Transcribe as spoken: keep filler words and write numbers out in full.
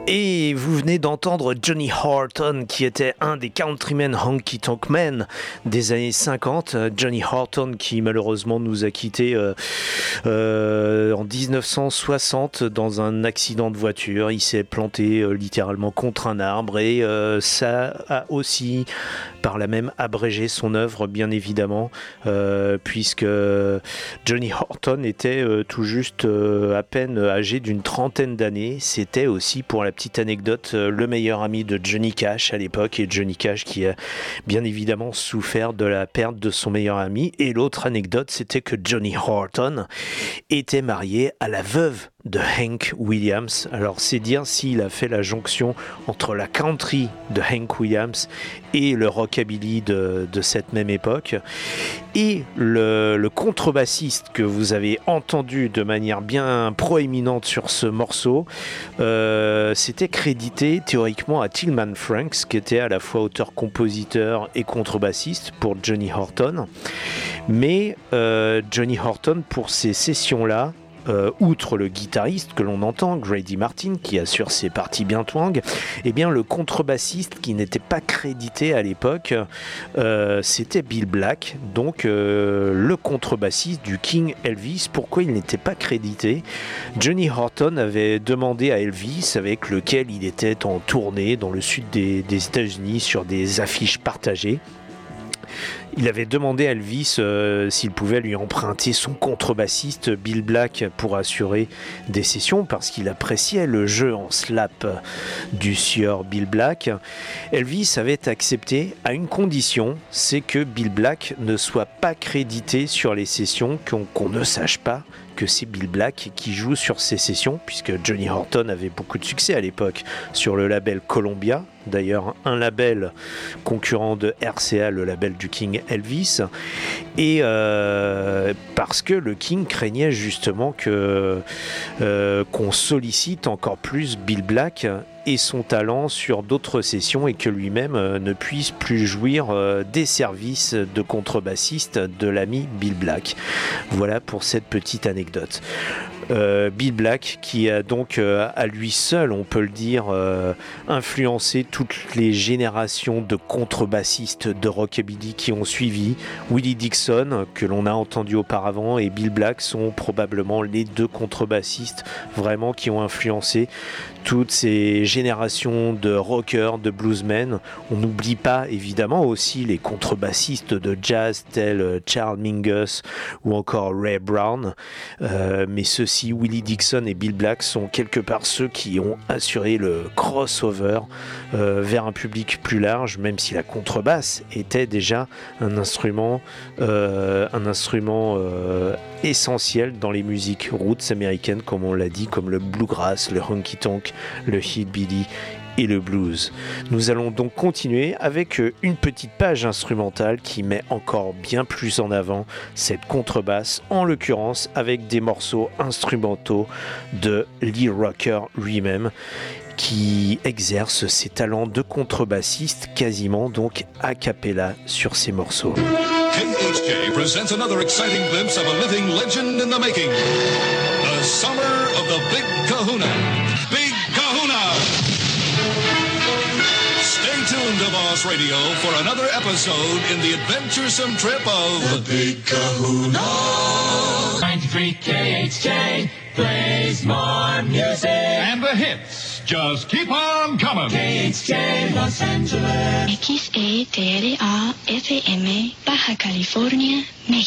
Et vous venez d'entendre Johnny Horton, qui était un des countrymen honky tonk men des années cinquante. Johnny Horton qui malheureusement nous a quittés euh, euh, en dix-neuf cent soixante dans un accident de voiture. Il s'est planté euh, littéralement contre un arbre et euh, ça a aussi par là même abrégé son œuvre, bien évidemment, euh, puisque Johnny Horton était euh, tout juste euh, à peine âgé d'une trentaine d'années. C'était aussi, pour la petite anecdote, euh, le meilleur ami de Johnny Cash à l'époque, et Johnny Cash qui a bien évidemment souffert de la perte de son meilleur ami. Et l'autre anecdote, c'était que Johnny Horton était marié à la veuve de Hank Williams. Alors c'est dire s'il a fait la jonction entre la country de Hank Williams et le rockabilly de, de cette même époque. Et le, le contrebassiste que vous avez entendu de manière bien proéminente sur ce morceau, euh, c'était crédité théoriquement à Tillman Franks, qui était à la fois auteur-compositeur et contrebassiste pour Johnny Horton. Mais euh, Johnny Horton, pour ces sessions-là, Euh, outre le guitariste que l'on entend, Grady Martin, qui assure ses parties bien twang, eh bien le contrebassiste qui n'était pas crédité à l'époque, euh, c'était Bill Black, donc euh, le contrebassiste du King Elvis. Pourquoi il n'était pas crédité ? Johnny Horton avait demandé à Elvis, avec lequel il était en tournée dans le sud des, des États-Unis sur des affiches partagées. Il avait demandé à Elvis euh, s'il pouvait lui emprunter son contrebassiste Bill Black pour assurer des sessions, parce qu'il appréciait le jeu en slap du sieur Bill Black. Elvis avait accepté à une condition, c'est que Bill Black ne soit pas crédité sur les sessions, qu'on, qu'on ne sache pas que c'est Bill Black qui joue sur ces sessions, puisque Johnny Horton avait beaucoup de succès à l'époque sur le label Columbia, d'ailleurs un label concurrent de R C A, le label du King Elvis, et euh, parce que le King craignait justement que euh, qu'on sollicite encore plus Bill Black et son talent sur d'autres sessions, et que lui-même euh, ne puisse plus jouir euh, des services de contrebassiste de l'ami Bill Black. Voilà pour cette petite anecdote. Euh, Bill Black qui a donc euh, à lui seul, on peut le dire, euh, influencé toutes les générations de contrebassistes de rockabilly qui ont suivi. Willie Dixon, que l'on a entendu auparavant, et Bill Black sont probablement les deux contrebassistes vraiment qui ont influencé toutes ces générations de rockers, de bluesmen. On n'oublie pas évidemment aussi les contrebassistes de jazz tels Charles Mingus ou encore Ray Brown, euh, mais ceux-ci, Willie Dixon et Bill Black, sont quelque part ceux qui ont assuré le crossover euh, vers un public plus large, même si la contrebasse était déjà un instrument, euh, un instrument euh, essentiel dans les musiques roots américaines, comme on l'a dit, comme le bluegrass, le honky-tonk, le hillbilly et le blues. Nous allons donc continuer avec une petite page instrumentale qui met encore bien plus en avant cette contrebasse, en l'occurrence avec des morceaux instrumentaux de Lee Rocker lui-même, qui exerce ses talents de contrebassiste quasiment donc a cappella sur ces morceaux. K H J presents another exciting glimpse of a living legend in the making. The summer of the Big Kahuna. Big Kahuna! Stay tuned to Boss Radio for another episode in the adventuresome trip of the Big Kahuna. ninety-three K H J plays more music. And the hits just keep on coming. K H J Los Angeles. X E T R A F M, Baja California, México.